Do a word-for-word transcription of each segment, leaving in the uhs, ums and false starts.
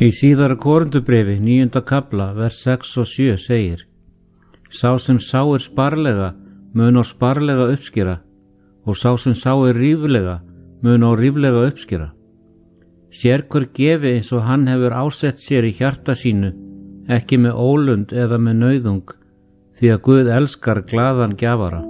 Í síðara Korintubréfi níunda kafla vers sex og sjö segir: Sá sem sáir sparlega mun á sparlega uppskera, og sá sem sáir ríflega mun á ríflega uppskera. Sérhver gefi eins og hann hefur ásett sér í hjarta sínu, ekki með ólund eða með nauðung, því að Guð elskar glaðan gjafara.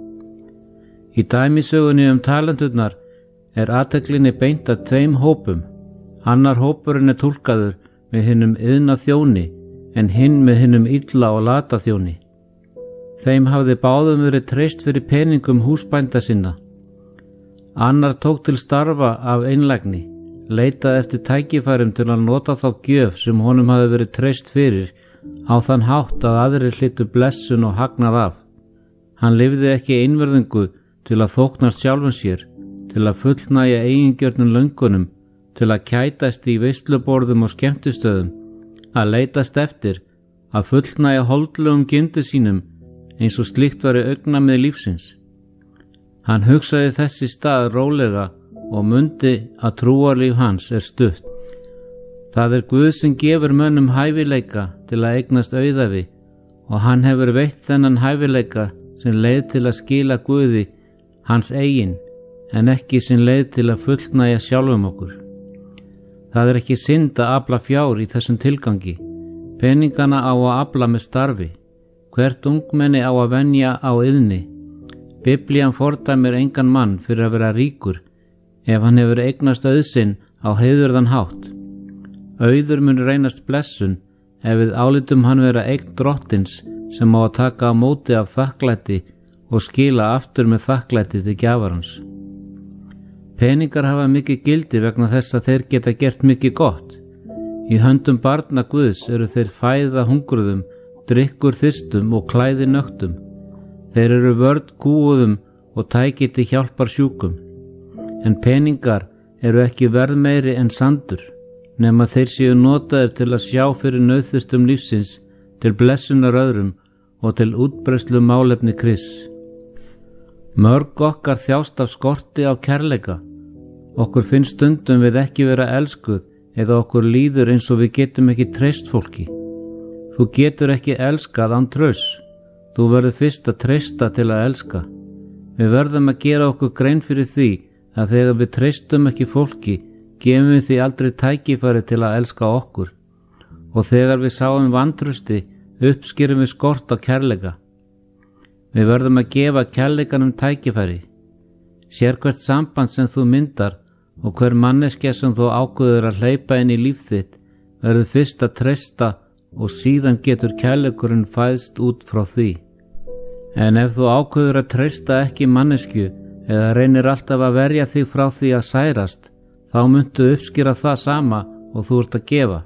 Í dæmisögunni um talenturnar er athyglinni beint að tveim hópum. Annar hópurinn er túlkaður með hinum iðna þjóni, en hinn með hinum illa og lata þjóni. Þeim hafði báðum verið treyst fyrir peningum húsbænda sinna. Annar tók til starfa af einlægni, leitaði eftir tækifærum til að nota þá gjöf sem honum hafði verið treyst fyrir, á þann hátt að aðrir hlytu blessun og hagnað af. Hann lifði ekki einverðingu til að þóknast sjálfum sér, til að fullnægja eigingjörnum löngunum, til að kætast í veisluborðum og skemmtistöðum, að leitast eftir að fullnægja holdlegum gyndu sínum eins og slíkt væri augnamið lífsins. Hann hugsaði þessi stað rólega og mundi að trúarlíf hans er stutt. Það er Guð sem gefur mönnum hæfileika til að eignast auðæfi, og hann hefur veitt þennan hæfileika sem leið til að skila Guði hans eigin, en ekki sem leið til að fullnægja sjálfum okkur. Það er ekki synd að afla fjár í þessum tilgangi. Peningana á að afla með starfi. Hvert ungmenni á að venja á iðni. Biblían fordæmir engan mann fyrir að vera ríkur ef hann hefur eignast auðsinn á heiðurðan hátt. Auður mun reynast blessun ef við álitum hann vera eign drottins sem á að taka á móti af þakklæti og skila aftur með þakklæti til gjafarans. Peningar hafa mikið gildi vegna þess að þeir geta gert mikið gott. Í höndum barna Guðs eru þeir fæða hungruðum, drykkur þyrstum og klæði nöktum. Þeir eru vörn kúguðum og tæki til hjálpar sjúkum. En peningar eru ekki verðmeiri en sandur, nema þeir séu notaðir til að sjá fyrir nauðþyrstum lífsins, til blessunar öðrum og til útbreiðslu málefni Krists. Mörg okkar þjást af skorti á kærleika. Okkur finnst stundum við ekki vera elskuð eða okkur líður eins og við getum ekki treyst fólki. Þú getur ekki elskað án trausts. Þú verður fyrst að treysta til að elska. Við verðum að gera okkur grein fyrir því að þegar við treystum ekki fólki, gefum við því aldrei tækifæri til að elska okkur. Og þegar við sáum vantrausti, uppskerum við skort á kærleika. Við verðum að gefa kærleikanum tækifæri. Sérhvert samband sem þú myndar og hver manneskja sem þú ákveður að hleypa inn í líf þitt verður fyrst að treysta og síðan getur kærleikurinn fæðst út frá því. En ef þú ákveður að treysta ekki manneskju eða reynir alltaf að verja þig frá því að særast, þá muntu uppskera það sama og þú ert að gefa.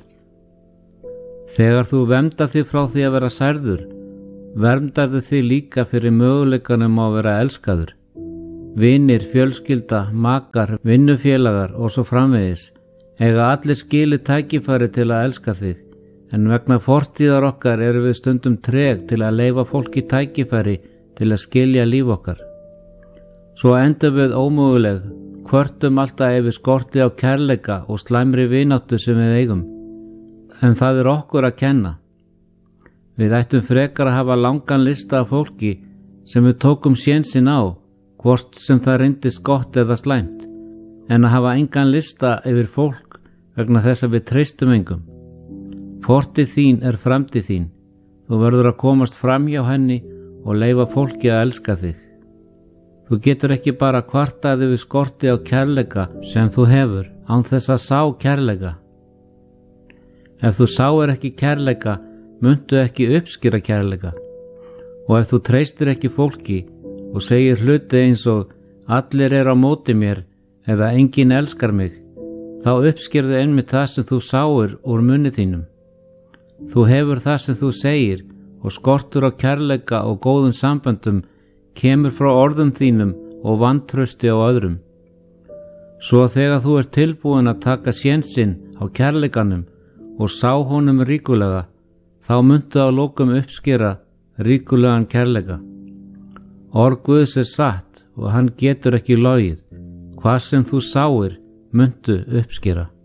Þegar þú verndar þig frá því að vera særður, verndarðu þig líka fyrir möguleikanum að vera elskaður. Vinir, fjölskylda, makar, vinnufélagar og svo framvegis eiga allir skilið tækifæri til að elska þig, en vegna fortíðar okkar eru við stundum treg til að leyfa fólki tækifæri til að skilja líf okkar. Svo endum við ómöguleg, kvörtum alltaf ef við skorti á kærleika og slæmri vináttu sem við eigum, en það er okkur að kenna. Við ættum frekar að hafa langan lista af fólki sem við tókum sénsinn á, hvort sem það reyndist gott eða slæmt, en að hafa engan lista yfir fólk vegna þess að við treystum engum. Fortið þín er framtíð þín. Þú verður að komast fram hjá henni og leyfa fólki að elska þig. Þú getur ekki bara kvartað yfir skorti á kærleika sem þú hefur án þess að sá kærleika. Ef þú sáir ekki kærleika, muntu ekki uppskera kærleika. Og ef þú treystir ekki fólki og segir hluti eins og allir er á móti mér eða enginn elskar mig, þá uppskerðu einmitt það sem þú sáir úr munni þínum. Þú hefur það sem þú segir og skortur á kærleika og góðum samböndum kemur frá orðum þínum og vantrausti á öðrum. Svo þegar þú ert tilbúin að taka sénsinn á kærleikanum og sá honum ríkulega, þá muntu að lokum uppskera ríkulegan kærleika. Orð Guðs er satt og hann getur ekki logið. Hvað sem þú sáir muntu uppskera.